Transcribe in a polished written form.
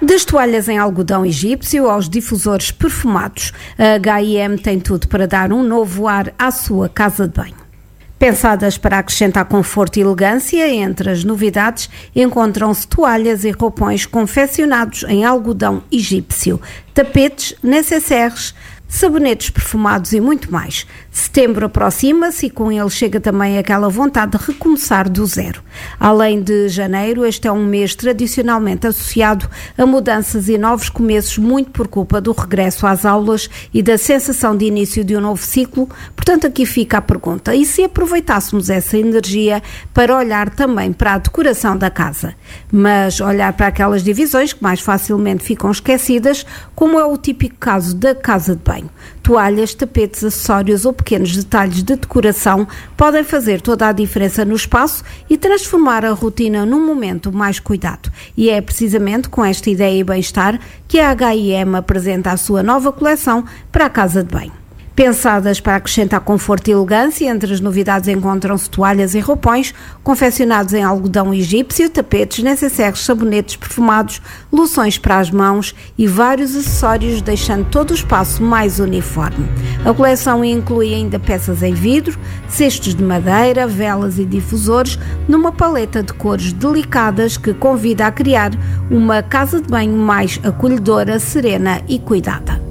Das toalhas em algodão egípcio aos difusores perfumados, a H&M tem tudo para dar um novo ar à sua casa de banho. Pensadas para acrescentar conforto e elegância, entre as novidades encontram-se toalhas e roupões confeccionados em algodão egípcio, tapetes, necessaires, sabonetes perfumados e muito mais. Setembro aproxima-se e com ele chega também aquela vontade de recomeçar do zero. Além de janeiro, este é um mês tradicionalmente associado a mudanças e novos começos, muito por culpa do regresso às aulas e da sensação de início de um novo ciclo. Portanto, aqui fica a pergunta: e se aproveitássemos essa energia para olhar também para a decoração da casa? Mas olhar para aquelas divisões que mais facilmente ficam esquecidas, como é o típico caso da casa de banho. Toalhas, tapetes, acessórios ou pequenos detalhes de decoração podem fazer toda a diferença no espaço e transformar a rotina num momento mais cuidado. E é precisamente com esta ideia e bem-estar que a H&M apresenta a sua nova coleção para a casa de banho. Pensadas para acrescentar conforto e elegância, entre as novidades encontram-se toalhas e roupões confeccionados em algodão egípcio, tapetes, necessaires, sabonetes perfumados, loções para as mãos e vários acessórios, deixando todo o espaço mais uniforme. A coleção inclui ainda peças em vidro, cestos de madeira, velas e difusores, numa paleta de cores delicadas que convida a criar uma casa de banho mais acolhedora, serena e cuidada.